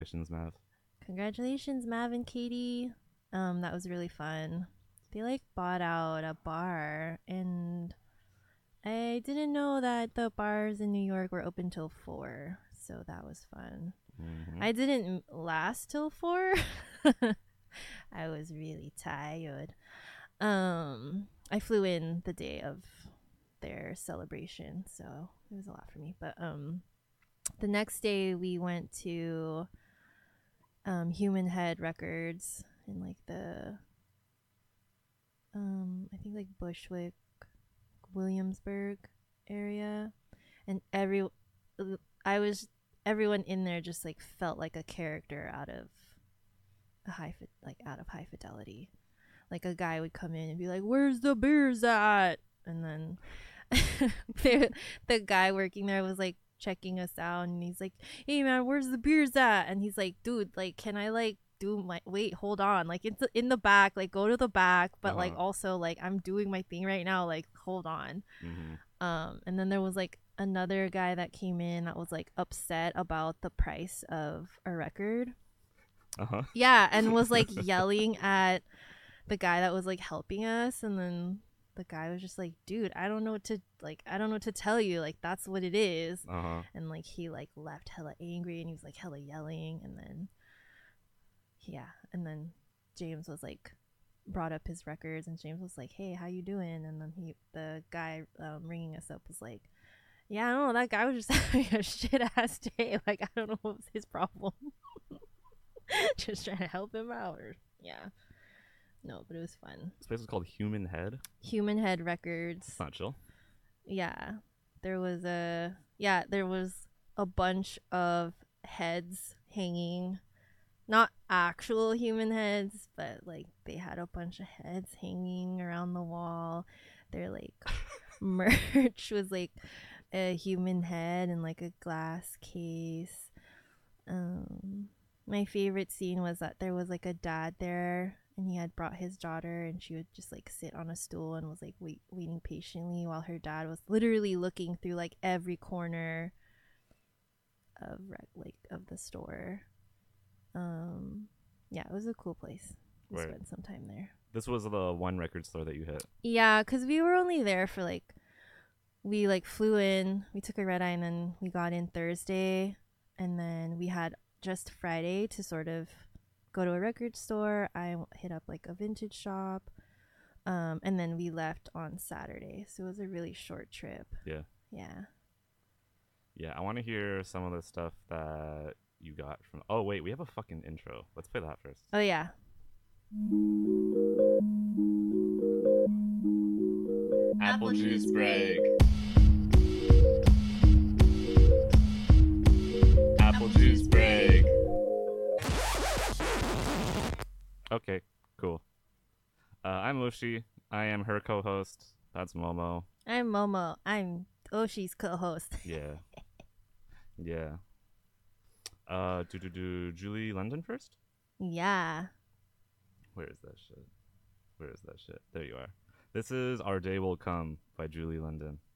Congratulations, Mav. Congratulations, Mav and Katie. That was really fun. They like bought out a bar, and I didn't know that the bars in New York were open till 4, so that was fun. Mm-hmm. I didn't last till 4. I was really tired. I flew in the day of their celebration, so it was a lot for me. But the next day we went to Human Head Records in like the I think like Bushwick, Williamsburg area, and I was everyone in there just like felt like a character out of out of High Fidelity. Like a guy would come in and be like, "Where's the beers at?" And then the guy working there was like checking us out, and he's like, "Hey man, where's the beers at?" And he's like, "Dude, like, can I like do my wait? Hold on, like it's in the back. Like, go to the back, but like Uh-huh. also like I'm doing my thing right now. Like, hold on." Mm-hmm. And then there was like another guy that came in that was like upset about the price of a record. Uh-huh. Yeah, and was like yelling at the guy that was like helping us, and then the guy was just like, "Dude, I don't know what to tell you, like that's what it is." Uh-huh. And like he like left hella angry, and he was like hella yelling, and then James was like brought up his records, and James was like, "Hey, how you doing?" And then the guy ringing us up was like, "Yeah, I don't know, that guy was just having a shit ass day, like I don't know what was his problem." Just trying to help him out, or yeah. No, but it was fun. This place is called Human Head. Human Head It's Records. not chill. Yeah. There was a bunch of heads hanging. Not actual human heads, but like they had a bunch of heads hanging around the wall. Their like merch was like a human head in like a glass case. Um, my favorite scene was that there was like a dad there, and he had brought his daughter, and she would just like sit on a stool and was like waiting patiently while her dad was literally looking through like every corner of the store. Um, yeah, it was a cool place. We Right. spent some time there. This was the one record store that you hit. Yeah, cause we were only there for like we like flew in, we took a red eye, and then we got in Thursday, and then we had just Friday to sort of go to a record store. I hit up like a vintage shop, and then we left on Saturday, so it was a really short trip. Yeah. Yeah. Yeah, I want to hear some of the stuff that you got from. Oh wait, we have a fucking intro. Let's play that first. Oh yeah. Apple juice break. Apple juice break. Okay, cool. I'm Oshi. I am her co-host. That's Momo. I'm Momo. I'm Oshi's co-host. Yeah. Yeah. Do Julie London first? Yeah. Where is that shit? Where is that shit? There you are. This is Our Day Will Come by Julie London.